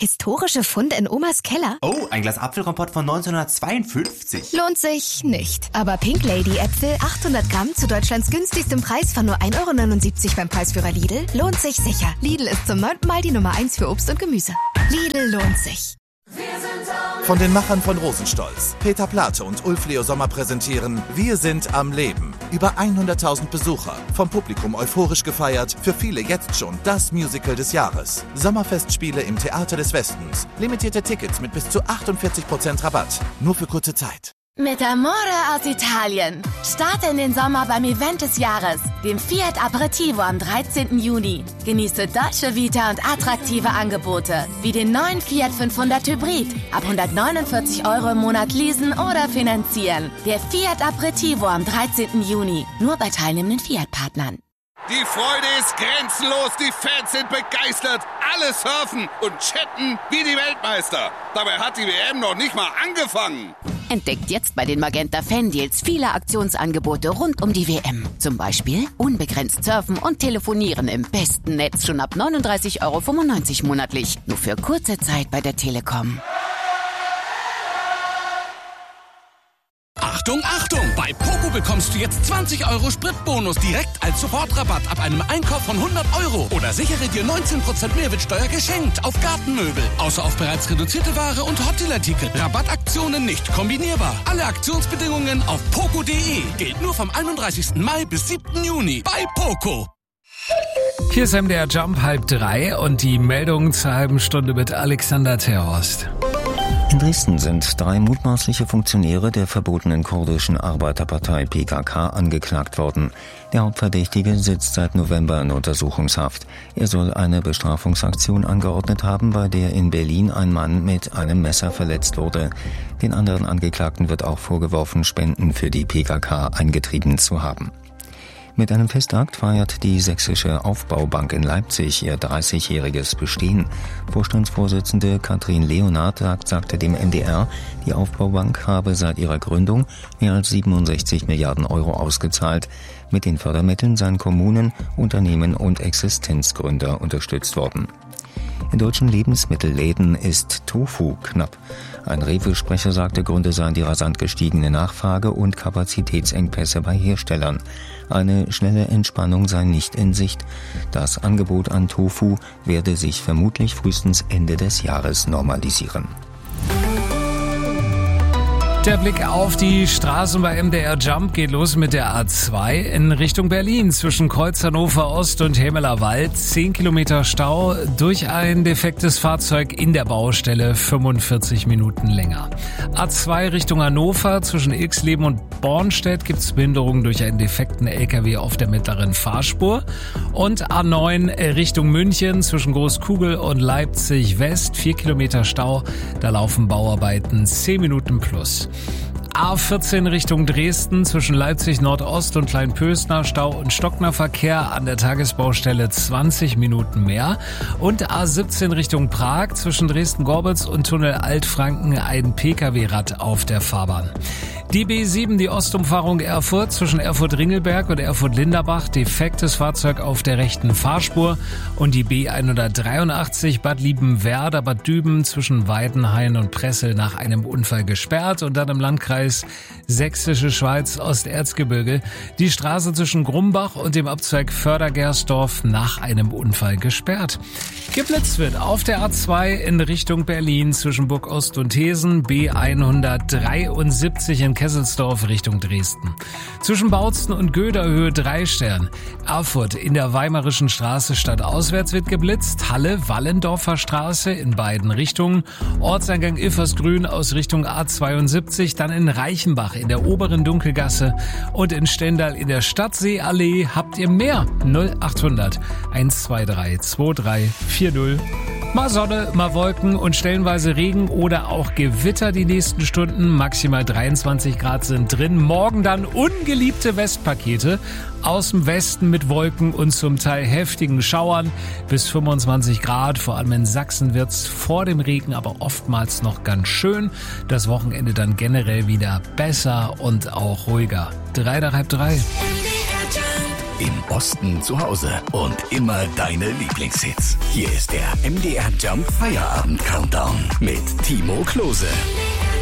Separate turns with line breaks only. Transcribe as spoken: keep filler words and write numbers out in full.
Historische Funde in Omas Keller?
Oh, ein Glas Apfelkompott von neunzehnhundertzweiundfünfzig.
Lohnt sich nicht. Aber Pink Lady Äpfel, achthundert Gramm zu Deutschlands günstigstem Preis von nur ein Euro neunundsiebzig beim Preisführer Lidl, lohnt sich sicher. Lidl ist zum neunten Mal die Nummer eins für Obst und Gemüse. Lidl lohnt sich.
Von den Machern von Rosenstolz, Peter Plate und Ulf Leo Sommer präsentieren Wir sind am Leben. Über hunderttausend Besucher, vom Publikum euphorisch gefeiert, für viele jetzt schon das Musical des Jahres. Sommerfestspiele im Theater des Westens. Limitierte Tickets mit bis zu achtundvierzig Prozent Rabatt. Nur für kurze Zeit.
Mit Amore aus Italien. Starte in den Sommer beim Event des Jahres, dem Fiat Aperitivo am dreizehnten Juni. Genieße Dolce Vita und attraktive Angebote, wie den neuen Fiat fünfhundert Hybrid. Ab hundertneunundvierzig Euro im Monat leasen oder finanzieren. Der Fiat Aperitivo am dreizehnten Juni. Nur bei teilnehmenden Fiat-Partnern.
Die Freude ist grenzenlos, die Fans sind begeistert. Alle surfen und chatten wie die Weltmeister. Dabei hat die W M noch nicht mal angefangen.
Entdeckt jetzt bei den Magenta Fan-Deals viele Aktionsangebote rund um die W M. Zum Beispiel unbegrenzt surfen und telefonieren im besten Netz schon ab neununddreißig Euro fünfundneunzig monatlich. Nur für kurze Zeit bei der Telekom.
Achtung, Achtung! Bei Poco bekommst du jetzt zwanzig Euro Spritbonus direkt als Sofortrabatt ab einem Einkauf von hundert Euro. Oder sichere dir neunzehn Prozent Mehrwertsteuer geschenkt auf Gartenmöbel. Außer auf bereits reduzierte Ware und Hotelartikel. Rabattaktionen nicht kombinierbar. Alle Aktionsbedingungen auf poco punkt de. Gilt nur vom einunddreißigsten Mai bis siebten Juni bei Poco.
Hier ist M D R Jump halb drei und die Meldung zur halben Stunde mit Alexander Terhorst.
In Dresden sind drei mutmaßliche Funktionäre der verbotenen kurdischen Arbeiterpartei P K K angeklagt worden. Der Hauptverdächtige sitzt seit November in Untersuchungshaft. Er soll eine Bestrafungsaktion angeordnet haben, bei der in Berlin ein Mann mit einem Messer verletzt wurde. Den anderen Angeklagten wird auch vorgeworfen, Spenden für die P K K eingetrieben zu haben. Mit einem Festakt feiert die Sächsische Aufbaubank in Leipzig ihr dreißigjähriges Bestehen. Vorstandsvorsitzende Katrin Leonard sagte dem M D R, die Aufbaubank habe seit ihrer Gründung mehr als siebenundsechzig Milliarden Euro ausgezahlt. Mit den Fördermitteln seien Kommunen, Unternehmen und Existenzgründer unterstützt worden. In deutschen Lebensmittelläden ist Tofu knapp. Ein Rewe-Sprecher sagte, Gründe seien die rasant gestiegene Nachfrage und Kapazitätsengpässe bei Herstellern. Eine schnelle Entspannung sei nicht in Sicht. Das Angebot an Tofu werde sich vermutlich frühestens Ende des Jahres normalisieren.
Der Blick auf die Straßen bei M D R Jump geht los mit der A zwei in Richtung Berlin zwischen Kreuz Hannover Ost und Hemeler Wald. Zehn Kilometer Stau durch ein defektes Fahrzeug in der Baustelle, fünfundvierzig Minuten länger. A zwei Richtung Hannover zwischen Ilksleben und Bornstedt gibt es Behinderungen durch einen defekten L K W auf der mittleren Fahrspur. Und A neun Richtung München zwischen Großkugel und Leipzig West, vier Kilometer Stau. Da laufen Bauarbeiten, zehn Minuten plus. A vierzehn Richtung Dresden zwischen Leipzig Nordost und Kleinpösner, Stau und Stockner-Verkehr an der Tagesbaustelle zwanzig Minuten mehr. Und A siebzehn Richtung Prag zwischen Dresden-Gorbitz und Tunnel Altfranken ein P K W-Rad auf der Fahrbahn. Die B sieben, die Ostumfahrung Erfurt zwischen Erfurt-Ringelberg und Erfurt-Linderbach, defektes Fahrzeug auf der rechten Fahrspur. Und die B hundertdreiundachtzig Bad Liebenwerda, Bad Düben zwischen Weidenhain und Pressel nach einem Unfall gesperrt. Und dann im Landkreis Sächsische Schweiz Osterzgebirge die Straße zwischen Grumbach und dem Abzweig Fördergersdorf nach einem Unfall gesperrt. Geblitzt wird auf der A zwei in Richtung Berlin zwischen Burg Ost und Hesen, B hundertdreiundsiebzig in Kesselsdorf Richtung Dresden. Zwischen Bautzen und Göder Höhe drei Stern. Erfurt in der Weimarischen Straße stadtauswärts wird geblitzt. Halle Wallendorfer Straße in beiden Richtungen. Ortseingang Ilfersgrün aus Richtung A zweiundsiebzig. Dann in Reichenbach in der oberen Dunkelgasse. Und in Stendal in der Stadtseeallee. Habt ihr mehr? null achthundert eins zwei drei zwei drei vier null. Mal Sonne, mal Wolken und stellenweise Regen oder auch Gewitter die nächsten Stunden. Maximal dreiundzwanzig Grad sind drin. Morgen dann ungeliebte Westpakete aus dem Westen mit Wolken und zum Teil heftigen Schauern. Bis fünfundzwanzig Grad. Vor allem in Sachsen wird's vor dem Regen aber oftmals noch ganz schön. Das Wochenende dann generell wieder besser und auch ruhiger. Drei nach halb drei.
im Osten zu Hause und immer deine Lieblingshits. Hier ist der M D R Jump Feierabend Countdown mit Timo Klose.